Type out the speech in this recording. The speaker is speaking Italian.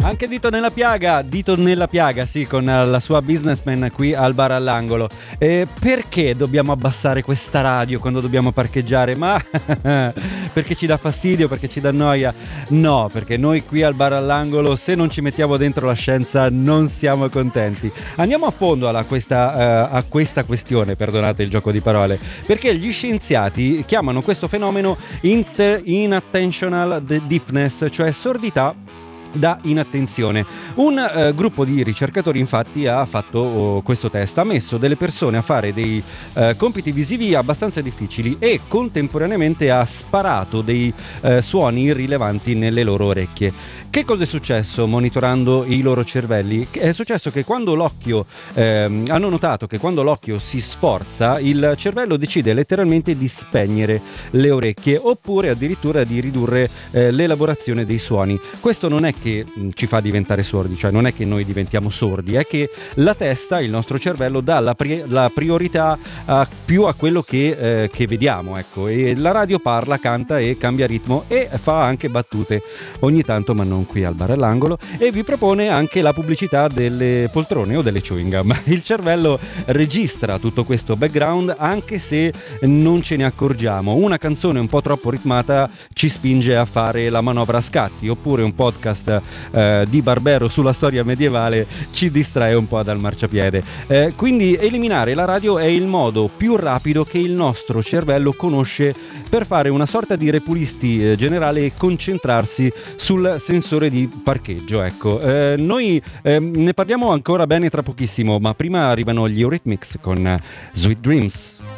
Anche Dito nella piaga, sì, con la sua businessman qui al bar all'angolo. Perché dobbiamo abbassare questa radio quando dobbiamo parcheggiare? Ma perché ci dà fastidio, perché ci dà noia? No, perché noi qui al bar all'angolo, se non ci mettiamo dentro la scienza, non siamo contenti. Andiamo a fondo a questa questione, perdonate il gioco di parole, perché gli scienziati chiamano questo fenomeno inattentional deafness, cioè sordità da inattenzione. Un gruppo di ricercatori infatti ha fatto questo test, ha messo delle persone a fare dei compiti visivi abbastanza difficili e contemporaneamente ha sparato dei suoni irrilevanti nelle loro orecchie. Che cosa è successo monitorando i loro cervelli? È successo che quando l'occhio hanno notato che quando l'occhio si sforza, il cervello decide letteralmente di spegnere le orecchie oppure addirittura di ridurre l'elaborazione dei suoni. Questo non è che ci fa diventare sordi, cioè non è che noi diventiamo sordi, è che la testa, il nostro cervello dà la priorità più a quello che vediamo, ecco, e la radio parla, canta e cambia ritmo e fa anche battute ogni tanto, ma non qui al bar all'angolo, e vi propone anche la pubblicità delle poltrone o delle chewing gum. Il cervello registra tutto questo background anche se non ce ne accorgiamo. Una canzone un po' troppo ritmata ci spinge a fare la manovra a scatti, oppure un podcast di Barbero sulla storia medievale ci distrae un po' dal marciapiede. Quindi eliminare la radio è il modo più rapido che il nostro cervello conosce per fare una sorta di repulisti generale e concentrarsi sul sensore di parcheggio, ecco. Noi ne parliamo ancora bene tra pochissimo, ma prima arrivano gli Eurythmics con Sweet Dreams.